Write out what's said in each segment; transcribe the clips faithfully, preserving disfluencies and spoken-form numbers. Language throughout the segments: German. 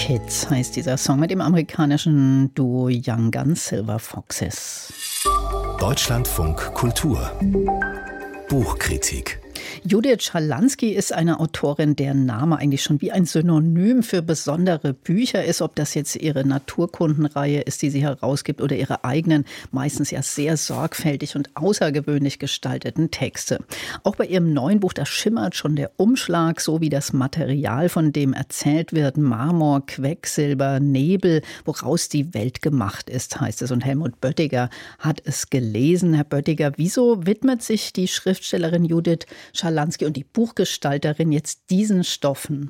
Kids heißt dieser Song mit dem amerikanischen Duo Young Guns Silver Foxes. Deutschlandfunk Kultur Buchkritik. Judith Schalansky ist eine Autorin, deren Name eigentlich schon wie ein Synonym für besondere Bücher ist. Ob das jetzt ihre Naturkundenreihe ist, die sie herausgibt, oder ihre eigenen, meistens ja sehr sorgfältig und außergewöhnlich gestalteten Texte. Auch bei ihrem neuen Buch, da schimmert schon der Umschlag, so wie das Material, von dem erzählt wird. Marmor, Quecksilber, Nebel, woraus die Welt gemacht ist, heißt es. Und Helmut Böttiger hat es gelesen. Herr Böttiger, wieso widmet sich die Schriftstellerin Judith Schalansky und die Buchgestalterin jetzt diesen Stoffen?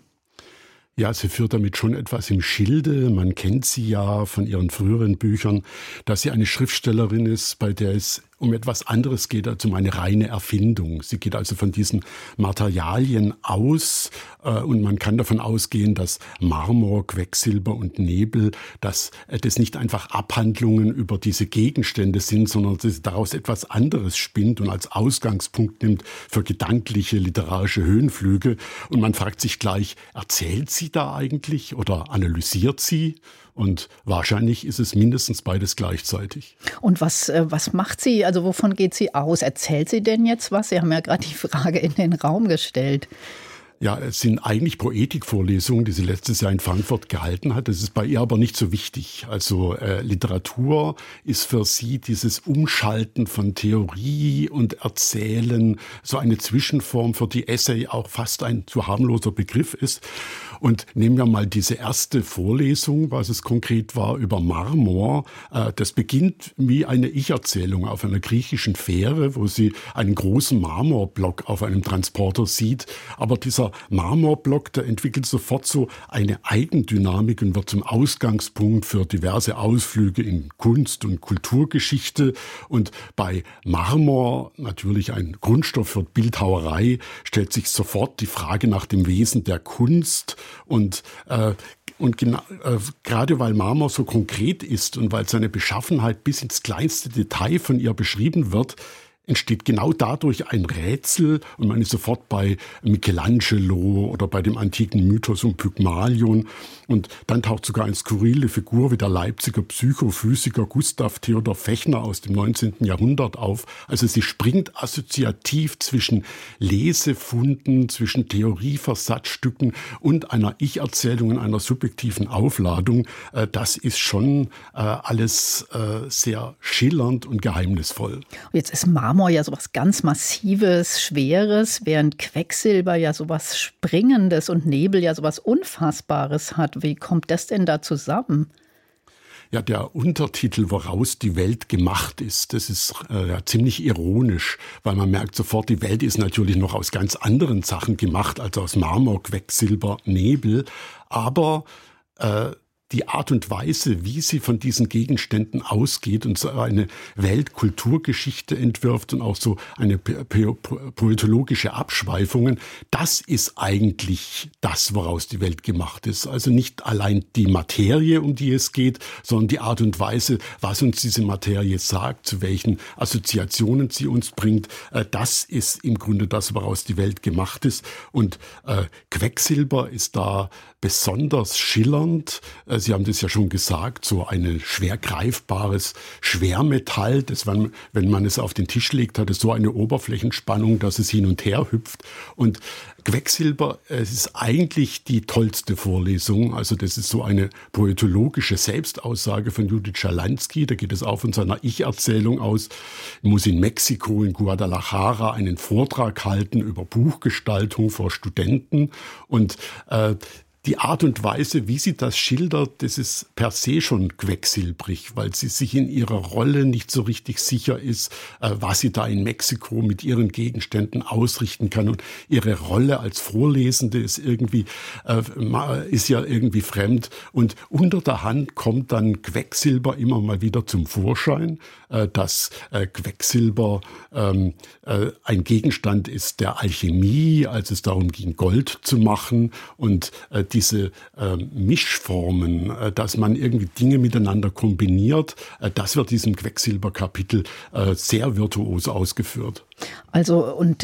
Ja, sie führt damit schon etwas im Schilde. Man kennt sie ja von ihren früheren Büchern, dass sie eine Schriftstellerin ist, bei der es um etwas anderes geht als um eine reine Erfindung. Sie geht also von diesen Materialien aus äh, und man kann davon ausgehen, dass Marmor, Quecksilber und Nebel, dass äh, das nicht einfach Abhandlungen über diese Gegenstände sind, sondern dass sie daraus etwas anderes spinnt und als Ausgangspunkt nimmt für gedankliche, literarische Höhenflüge. Und man fragt sich gleich, erzählt sie da eigentlich oder analysiert sie? Und wahrscheinlich ist es mindestens beides gleichzeitig. Und was, was macht sie? Also wovon geht sie aus? Erzählt sie denn jetzt was? Sie haben ja gerade die Frage in den Raum gestellt. Ja, es sind eigentlich Poetikvorlesungen, die sie letztes Jahr in Frankfurt gehalten hat. Das ist bei ihr aber nicht so wichtig. Also äh, Literatur ist für sie dieses Umschalten von Theorie und Erzählen, so eine Zwischenform, für die Essay auch fast ein zu harmloser Begriff ist. Und nehmen wir mal diese erste Vorlesung, was es konkret war, über Marmor. Äh, das beginnt wie eine Ich-Erzählung auf einer griechischen Fähre, wo sie einen großen Marmorblock auf einem Transporter sieht. Aber dieser Marmorblock, der entwickelt sofort so eine Eigendynamik und wird zum Ausgangspunkt für diverse Ausflüge in Kunst- und Kulturgeschichte. Und bei Marmor, natürlich ein Grundstoff für Bildhauerei, stellt sich sofort die Frage nach dem Wesen der Kunst. Und äh, Und genau, äh, gerade weil Marmor so konkret ist und weil seine Beschaffenheit bis ins kleinste Detail von ihr beschrieben wird, entsteht genau dadurch ein Rätsel und man ist sofort bei Michelangelo oder bei dem antiken Mythos um Pygmalion. Und dann taucht sogar eine skurrile Figur wie der Leipziger Psychophysiker Gustav Theodor Fechner aus dem neunzehnten Jahrhundert auf. Also sie springt assoziativ zwischen Lesefunden, zwischen Theorieversatzstücken und einer Ich-Erzählung in einer subjektiven Aufladung. Das ist schon alles sehr schillernd und geheimnisvoll. Jetzt ist Marmor ja sowas ganz Massives, Schweres, während Quecksilber ja sowas Springendes und Nebel ja sowas Unfassbares hat. Wie kommt das denn da zusammen? Ja, der Untertitel, woraus die Welt gemacht ist, das ist äh, ja, ziemlich ironisch, weil man merkt sofort, die Welt ist natürlich noch aus ganz anderen Sachen gemacht, als aus Marmor, Quecksilber, Nebel. Aber äh, die Art und Weise, wie sie von diesen Gegenständen ausgeht und so eine Weltkulturgeschichte entwirft und auch so eine poetologische Abschweifungen, das ist eigentlich das, woraus die Welt gemacht ist. Also nicht allein die Materie, um die es geht, sondern die Art und Weise, was uns diese Materie sagt, zu welchen Assoziationen sie uns bringt. Das ist im Grunde das, woraus die Welt gemacht ist. Und äh, Quecksilber ist da besonders schillernd. Sie haben das ja schon gesagt, so ein schwer greifbares Schwermetall, das, wenn, wenn man es auf den Tisch legt, hat es so eine Oberflächenspannung, dass es hin und her hüpft. Und Quecksilber, es ist eigentlich die tollste Vorlesung. Also das ist so eine poetologische Selbstaussage von Judith Schalansky. Da geht es auch von seiner Ich-Erzählung aus. Ich muss in Mexiko, in Guadalajara, einen Vortrag halten über Buchgestaltung vor Studenten. Und äh, die Art und Weise, wie sie das schildert, das ist per se schon quecksilbrig, weil sie sich in ihrer Rolle nicht so richtig sicher ist, was sie da in Mexiko mit ihren Gegenständen ausrichten kann. Und ihre Rolle als Vorlesende ist irgendwie, ist ja irgendwie fremd. Und unter der Hand kommt dann Quecksilber immer mal wieder zum Vorschein, dass Quecksilber ein Gegenstand ist der Alchemie, als es darum ging, Gold zu machen. Und diese äh, Mischformen, äh, dass man irgendwie Dinge miteinander kombiniert, äh, das wird diesem Quecksilberkapitel äh, sehr virtuos ausgeführt. Also und